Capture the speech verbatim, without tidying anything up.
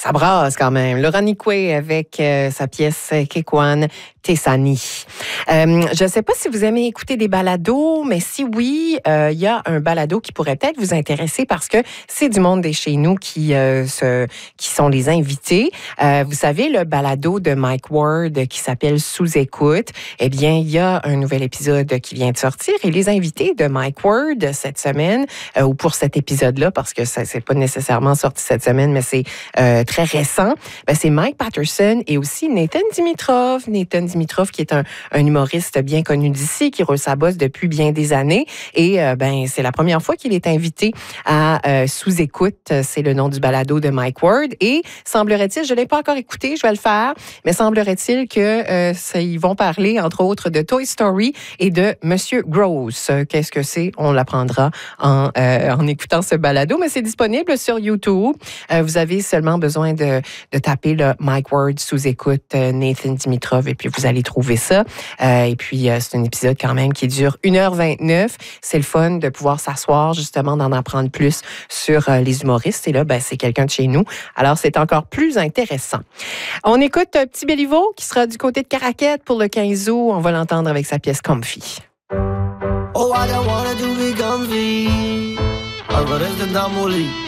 Ça brasse quand même. Laurent Nicoué avec euh, sa pièce Kekwan Tessani. Euh, je ne sais pas si vous aimez écouter des balados, mais si oui, il euh, y a un balado qui pourrait peut-être vous intéresser parce que c'est du monde des chez nous qui, euh, se, qui sont les invités. Euh, vous savez, le balado de Mike Ward qui s'appelle Sous-écoute, eh bien, il y a un nouvel épisode qui vient de sortir et les invités de Mike Ward cette semaine, euh, ou pour cet épisode-là, parce que ça c'est pas nécessairement sorti cette semaine, mais c'est euh, très récent, ben, c'est Mike Patterson et aussi Nathan Dimitrov. Nathan Dimitrov, qui est un, un humoriste bien connu d'ici, qui roule sa bosse depuis bien des années. Et euh, ben, c'est la première fois qu'il est invité à euh, Sous-écoute. C'est le nom du balado de Mike Ward. Et semblerait-il, je ne l'ai pas encore écouté, je vais le faire, mais semblerait-il que euh, ça, ils vont parler, entre autres, de Toy Story et de Monsieur Gross. Qu'est-ce que c'est? On l'apprendra en, euh, en écoutant ce balado, mais c'est disponible sur YouTube. Euh, vous avez seulement besoin de, de taper le Mike Ward Sous-écoute euh, Nathan Dimitrov et puis vous allez trouver ça. Euh, et puis, euh, c'est un épisode quand même qui dure une heure vingt-neuf. C'est le fun de pouvoir s'asseoir, justement, d'en apprendre plus sur euh, les humoristes. Et là, ben, c'est quelqu'un de chez nous. Alors, c'est encore plus intéressant. On écoute un petit Béliveau qui sera du côté de Caraquette pour le quinze août. On va l'entendre avec sa pièce Comfy. Oh, I don't wanna do be comfy. Algo desde Tamaulipas.